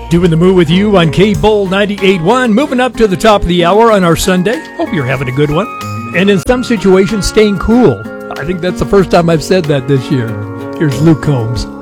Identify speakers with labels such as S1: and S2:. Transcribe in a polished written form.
S1: Doing the Moo with you on K-Bull 98.1, moving up to the top of the hour on our Sunday. Hope you're having a good one. And in some situations, staying cool. I think that's the first time I've said that this year. Here's Luke Combs.